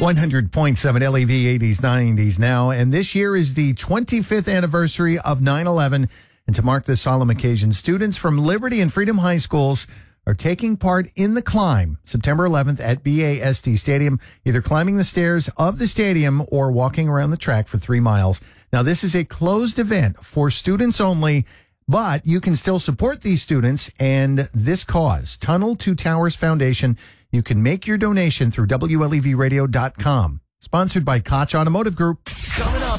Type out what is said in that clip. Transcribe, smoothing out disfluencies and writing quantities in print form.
100.7 LEV 80s, 90s now. And this year is the 25th anniversary of 9/11. And to mark this solemn occasion, students from Liberty and Freedom High Schools are taking part in the climb September 11th at BASD Stadium, either climbing the stairs of the stadium or walking around the track for 3 miles. Now, this is a closed event for students only, but you can still support these students and this cause, Tunnel to Towers Foundation. You can make your donation through WLEVradio.com. Sponsored by Koch Automotive Group. Coming up